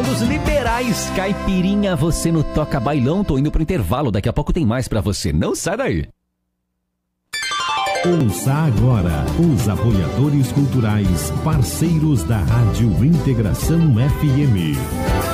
Bailão dos Liberais. Caipirinha, você no Toca Bailão. Tô indo pro intervalo, daqui a pouco tem mais pra você. Não sai daí. Ouça agora os apoiadores culturais, parceiros da Rádio Integração FM.